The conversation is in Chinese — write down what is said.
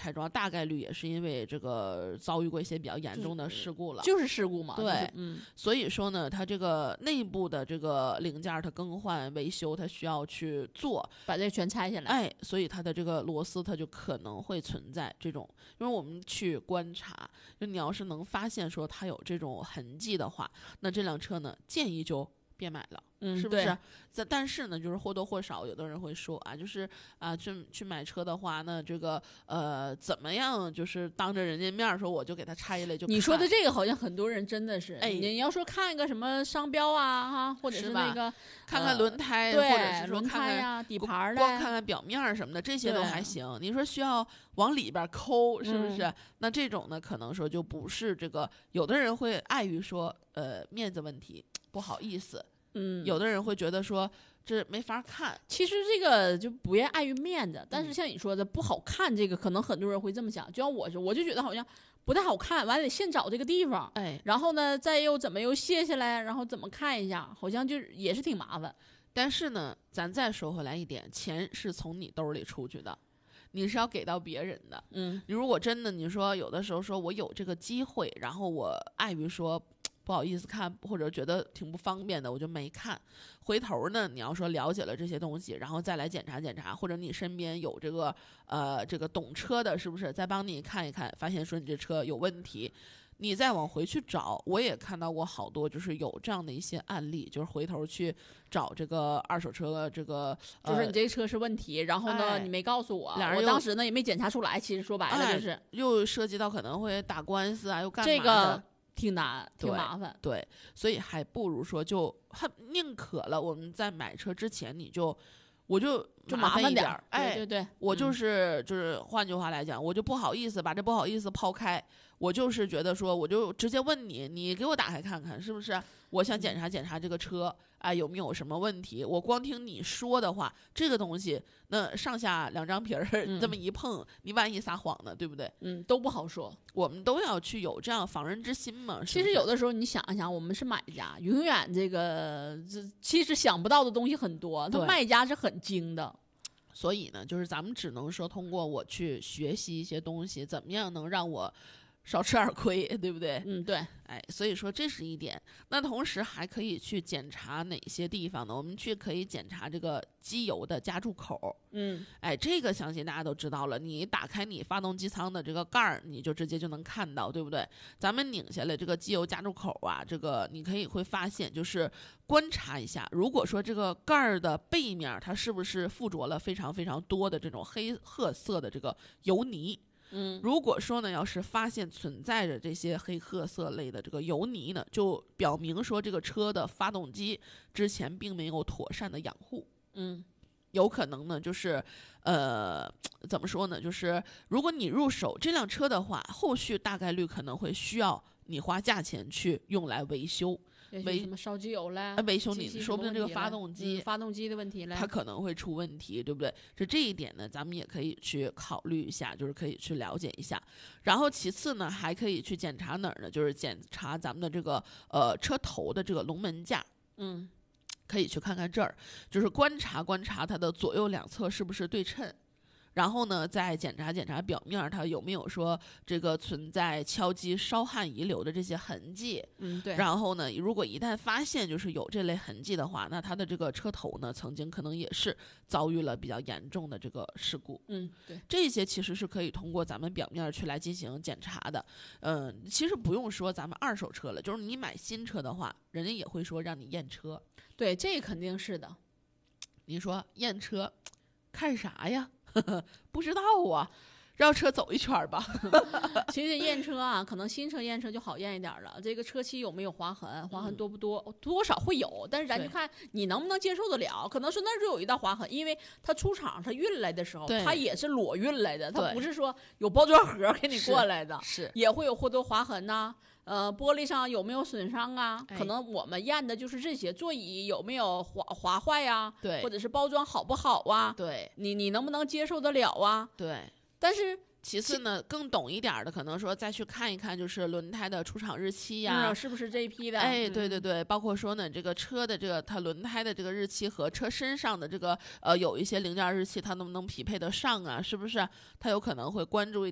拆装，大概率也是因为这个遭遇过一些比较严重的事故了， 就是事故嘛。 对， 所以说呢，它这个内部的这个零件它更换维修，它需要去做， 把这全拆下来。 哎，所以它的这个螺丝它就可能会存在这种，因为我们去观察，就你要是能发现说它有这种痕迹的话，那这辆车呢，建议就别买了。是不是？但是呢，就是或多或少，有的人会说啊，就是啊，去买车的话，那这个怎么样？就是当着人家面说，我就给他拆下来就看。 你说的这个好像很多人真的是，哎，你要说看一个什么商标啊，哈，或者是那个看看轮胎， 对， 或者是说轮胎呀、底盘的， 光看看表面什么的，这些都还行。你说需要往里边抠，是不是？那这种呢，可能说就不是这个。有的人会碍于说面子问题，不好意思。有的人会觉得说这没法看， 其实这个就不要碍于面子，但是像你说的不好看，这个可能很多人会这么想。就像我就觉得好像不太好看，完了得现找这个地方， 哎， 然后呢再又怎么又卸下来，然后怎么看一下，好像就也是挺麻烦。 但是呢，咱再说回来一点，钱是从你兜里出去的，你是要给到别人的。你如果真的你说有的时候说我有这个机会，然后我碍于说不好意思看，或者觉得挺不方便的，我就没看。回头呢，你要说了解了这些东西，然后再来检查检查，或者你身边有这个懂车的，是不是再帮你看一看，发现说你这车有问题，你再往回去找。我也看到过好多就是有这样的一些案例，就是回头去找这个二手车，这个就是你这个车是问题，然后呢，你没告诉我，我当时呢也没检查出来。其实说白了就是， 又涉及到可能会打官司啊，又干嘛的。 这个挺难，挺麻烦。 对，所以还不如说宁可了，我们在买车之前我就麻烦点。 哎， 对， 我就是换句话来讲，我就不好意思把这不好意思抛开，我就是觉得说，我就直接问你，你给我打开看看，是不是？我想检查检查这个车，有没有什么问题？我光听你说的话，这个东西那上下两张皮儿这么一碰，你万一撒谎呢，对不对？ 都不好说。 我们都要去有这样防人之心嘛。 其实有的时候你想一想，我们是买家，永远其实想不到的东西很多，他卖家是很精的。 所以呢，就是咱们只能说通过我去学习一些东西，怎么样能让我少吃点亏，对不对？ 对。 所以说这是一点。那同时还可以去检查哪些地方呢？我们可以检查这个机油的加注口。这个相信大家都知道了。你打开你发动机舱的这个盖儿，你就直接就能看到，对不对？咱们拧下来这个机油加注口啊，这个你会发现，就是观察一下，如果说这个盖儿的背面它是不是附着了非常非常多的这种黑褐色的这个油泥。如果说呢，要是发现存在着这些黑褐色类的这个油泥呢，就表明说这个车的发动机之前并没有妥善的养护。有可能呢，就是怎么说呢？就是如果你入手这辆车的话，后续大概率可能会需要你花价钱去用来维修。 什么烧机油嘞？ 维修你说不定这个发动机的问题嘞， 它可能会出问题，对不对？这一点呢，咱们也可以去考虑一下，就是可以去了解一下。然后其次呢，还可以去检查哪儿呢？就是检查咱们的这个车头的这个龙门架。可以去看看这儿，就是观察观察它的左右两侧是不是对称。然后呢，再检查检查表面，它有没有说这个存在敲击烧焊遗留的这些痕迹。 对。 然后呢，如果一旦发现就是有这类痕迹的话，那它的这个车头呢，曾经可能也是遭遇了比较严重的这个事故。 对。 这些其实是可以通过咱们表面去来进行检查的。其实不用说咱们二手车了，就是你买新车的话，人家也会说让你验车。 对，这肯定是的。 你说验车看啥呀？不知道啊，绕车走一圈吧。 其实验车啊，可能新车验车就好验一点了。这个车漆有没有划痕，划痕多不多，多少会有，但是咱就看你能不能接受得了。可能说那就有一道划痕，因为它出厂它运来的时候，它也是裸运来的，它不是说有包装盒给你过来的， 是也会有或多划痕呐。玻璃上有没有损伤啊？可能我们验的就是这些，座椅有没有划坏呀？ 对， 或者是包装好不好啊？ 对， 你能不能接受得了啊？ 对， 但是其次呢，更懂一点的，可能说再去看一看，就是轮胎的出厂日期呀， 是不是这一批的？ 对，包括说呢，这个车的这个它轮胎的这个日期和车身上的这个有一些零件日期，它能不能匹配得上啊？是不是？它有可能会关注一